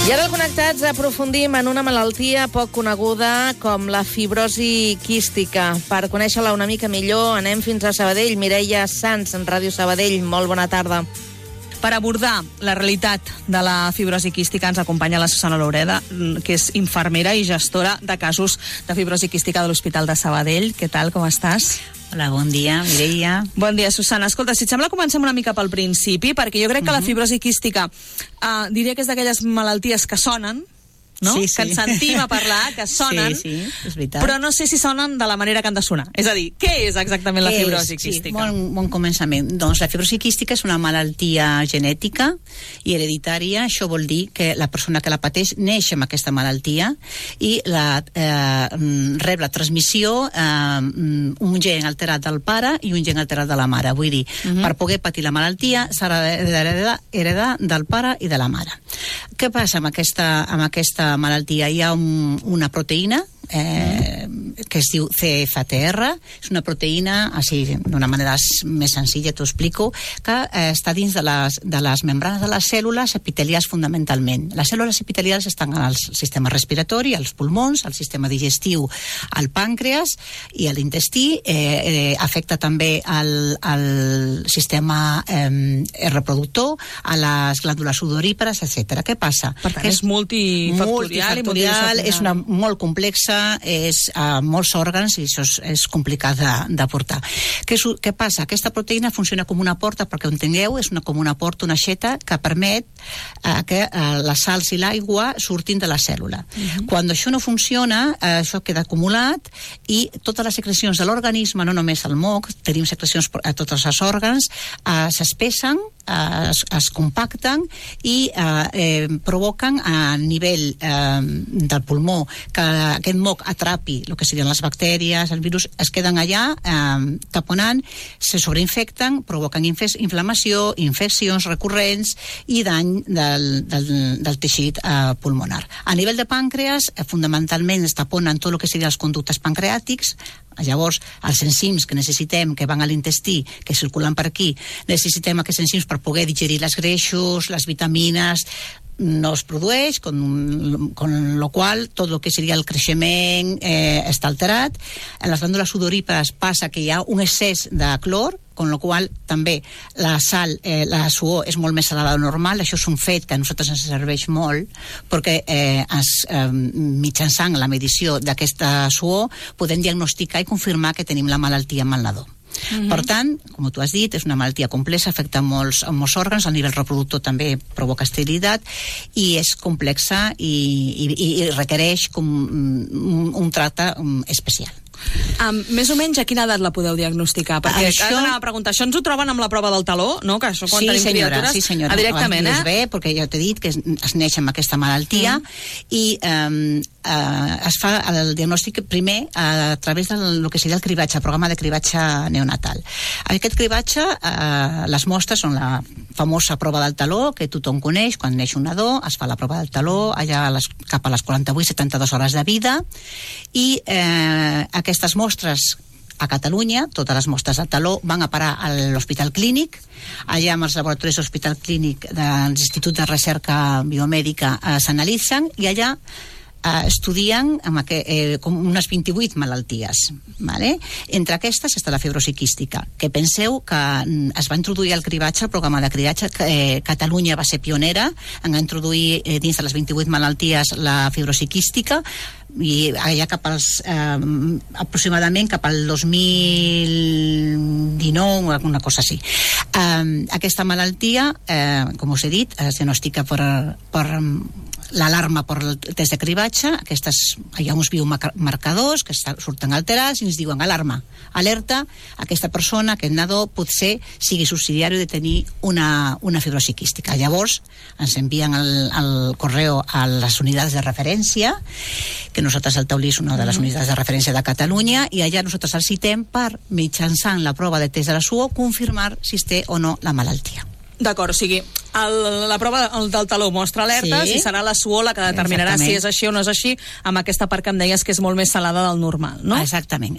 I ara al Connectats aprofundim en una malaltia poc coneguda com la fibrosi quística. Per conèixer-la una mica millor anem fins a Sabadell. Mireia Sans, en Ràdio Sabadell. Molt bona tarda. Per abordar la realitat de la fibrosi quística ens acompanya la Susana Loureda, que és infermera i gestora de casos de fibrosi quística de l'Hospital de Sabadell. Què tal, com estàs? Hola, bon dia, Mireia. Bon dia, Susana. Escolta, si et sembla, comencem una mica pel principi, perquè jo crec que la fibrosi quística diria que és d'aquelles malalties que sonen, no? Sí. Que ens sentim a parlar, que sonen, sí, és veritat. però no sé si sonen de la manera que han de sonar. És a dir, què és exactament la fibrosi quística? Sí, bon començament. Doncs la fibrosi quística és una malaltia genètica i hereditària. Això vol dir que la persona que la pateix neix amb aquesta malaltia i rep la transmissió un gen alterat del pare i un gen alterat de la mare. Vull dir, per poder patir la malaltia s'ha d'heredar del pare i de la mare. Què passa amb aquesta malaltia? Hi ha una proteïna que es diu CFTR, és una proteïna, així d'una manera més senzilla t'ho explico, que està dins de les membranes de les cèl·lules epitelials fundamentalment. Les cèl·lules epitelials estan al sistema respiratori, als pulmons, al sistema digestiu, al pàncreas i a l'intestí, afecta també al sistema reproductor, a les glàndules sudorípares, etc. Què passa? Per tant, és multifactorial i és una molt complexa, és molts òrgans i això és complicat de portar. Què passa? Aquesta proteïna funciona com una porta, perquè ho entengueu, és com una porta, una aixeta que permet que les sals i l'aigua surtin de la cèl·lula. Quan això no funciona, això queda acumulat i totes les secrecions de l'organisme, no només el moc, tenim secrecions a tots els òrgans, s'espessen, es compacten i provoquen a nivell del pulmó que aquest moc atrapi el que serien les bactèries, el virus, es queden allà taponant, se sobreinfecten, provoquen inflamació, infeccions recurrents i dany del teixit pulmonar. A nivell de pàncreas, fundamentalment es taponen tot el que serien els conductes pancreàtics. Llavors, els enzims que necessitem, que van a l'intestí, que circulen per aquí, necessitem aquests enzims per poder digerir els greixos, les vitamines, no es produeix, con lo qual tot el que seria el creixement està alterat. En les glàndules sudorípares passa que hi ha un excés de clor, con lo qual també la suor és molt més salada del normal. Això és un fet que a nosaltres ens serveix molt, perquè mitjançant la medició d'aquesta suor podem diagnosticar i confirmar que tenim la malaltia amb el nadó. Per tant, com tu has dit, és una malaltia complexa, afecta molts òrgans, a nivell reproductor també provoca esterilitat i és complexa i requereix un tracte especial. Més o menys a quina edat la podeu diagnosticar? Perquè ara anava a preguntar, això ens ho troben amb la prova del taló, no? Que això quan tenim criatures... Sí, senyora, directament, bé, perquè ja t'he dit que es neix amb aquesta malaltia i es fa el diagnòstic primer a través del que seria el cribatge, el programa de cribatge neonatal. Aquest cribatge, les mostres són la famosa prova del taló, que tothom coneix, quan neix un nadó, es fa la prova del taló, allà cap a les 48-72 hores de vida, i aquestes mostres a Catalunya, totes les mostres de taló, van a parar a l'Hospital Clínic. Allà amb els laboratoris de l'Hospital Clínic de l'Institut de Recerca Biomèdica s'analitzen i allà estudien com unes 28 malalties. Entre aquestes està la fibrosi quística, que penseu que es va introduir el cribatge, el programa de cribatge, Catalunya va ser pionera en introduir dins de les 28 malalties la fibrosi quística, i allà aproximadament cap al 2019, alguna cosa així. Aquesta malaltia, com us he dit, es diagnostica per l'alarma per el test de cribatge. Hi ha uns biomarcadors que surten alterats i ens diuen alarma, alerta, aquesta persona, aquest nadó, potser sigui subsidiari de tenir una fibrosi quística. Llavors ens envien el correu a les unitats de referència, que nosaltres al Taulí és una de les unitats de referència de Catalunya, i allà nosaltres el citem per, mitjançant la prova de test de la suor, confirmar si es té o no la malaltia. D'acord, o sigui, la prova del taló mostra alertes i serà la suor la que determinarà si és així o no és així, amb aquesta part que em deies que és molt més salada del normal, no? Exactament.